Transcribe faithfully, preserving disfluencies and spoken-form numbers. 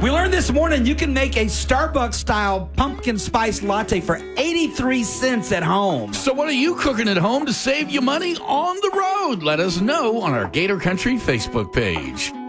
We learned this morning you can make a Starbucks-style pumpkin spice latte for eighty-three cents at home. So what are you cooking at home to save you money on the road? Let us know on our Gator Country Facebook page.